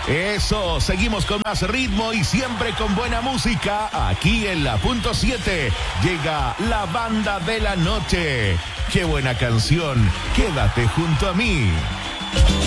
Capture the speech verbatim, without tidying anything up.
Eso, seguimos con más ritmo y siempre con buena música. Aquí en la punto siete llega la banda de la noche. Qué buena canción, quédate junto a mí.